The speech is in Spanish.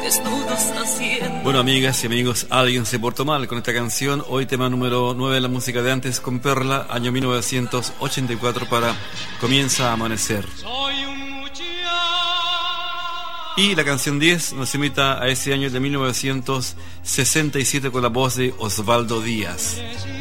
desnudos haciendo. Bueno, amigas y amigos, alguien se portó mal con esta canción. Hoy tema número 9 de la música de antes con Perla, año 1984 para Comienza a Amanecer. Y la canción 10 nos invita a ese año de 1967 con la voz de Osvaldo Díaz.